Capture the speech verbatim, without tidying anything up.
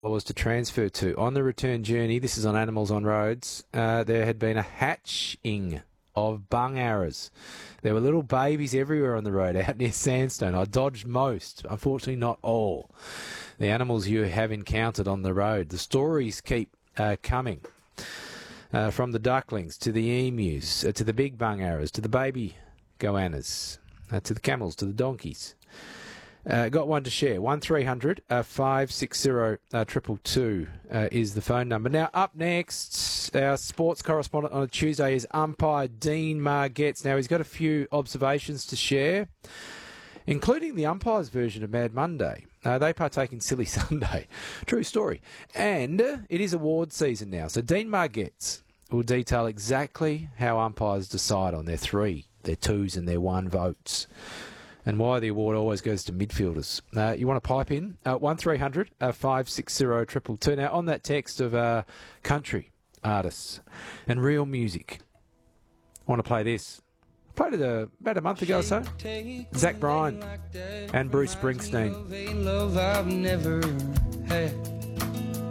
was to transfer to. On the return journey, this is on Animals on Roads, uh, there had been a hatching of bungarras. There were little babies everywhere on the road out near Sandstone. I dodged most, unfortunately not all, the animals you have encountered on the road. The stories keep uh, coming, uh, from the ducklings to the emus, uh, to the big bungarras, to the baby goannas, uh, to the camels, to the donkeys. Uh, got one to share. one three hundred five six zero two two uh, is the phone number. Now, up next, our sports correspondent on a Tuesday is umpire Dean Margetts. Now, he's got a few observations to share, including the umpire's version of Mad Monday. Uh, they partake in Silly Sunday. True story. And uh, it is award season now. So Dean Margetts will detail exactly how umpires decide on their three, their twos and their one votes, and why the award always goes to midfielders. Uh, you want to pipe in? Uh, one three hundred five six zero two two two. Now, on that text of uh, country artists and real music, I want to play this. I played it uh, about a month ago or so. Zach Bryan and Bruce Springsteen. Love I've never had.